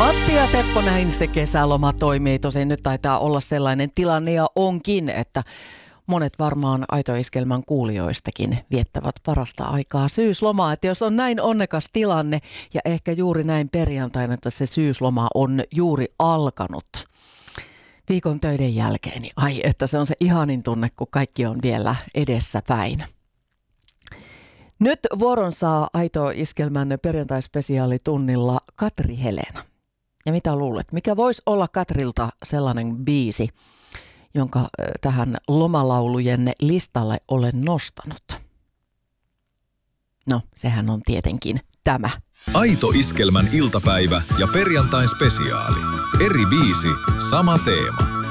Matti ja Teppo, näin se kesäloma toimii. Tosin nyt taitaa olla sellainen tilanne ja onkin, että monet varmaan Aito-iskelmän kuulijoistakin viettävät parasta aikaa syyslomaa. Että jos on näin onnekas tilanne ja ehkä juuri näin perjantaina, että se syysloma on juuri alkanut viikon töiden jälkeen, niin ai, että se on se ihanin tunne, kun kaikki on vielä edessäpäin. Nyt vuoron saa Aito-iskelmän perjantaispesiaalitunnilla Katri Helena. Ja mitä luulet, mikä voisi olla Katrilta sellainen biisi, jonka tähän lomalaulujen listalle olen nostanut? No, sehän on tietenkin tämä. Aito-iskelmän iltapäivä ja perjantain spesiaali. Eri biisi, sama teema.